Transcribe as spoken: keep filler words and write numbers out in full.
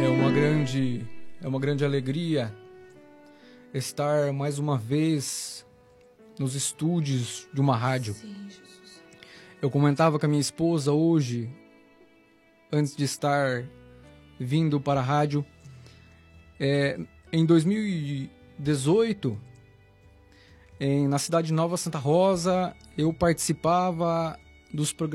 É uma grande, é uma grande alegria estar mais uma vez nos estúdios de uma rádio. Sim, Jesus. Eu comentava com a minha esposa hoje, antes de estar vindo para a rádio, é, em dois mil e dezoito, em, na cidade de Nova Santa Rosa, eu participava dos programas